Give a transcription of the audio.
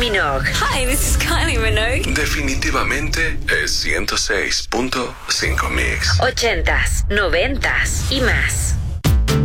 Minogue. Hi, this is Kylie Minogue. Definitivamente es 106.5 Mix. 80s, 90s y más.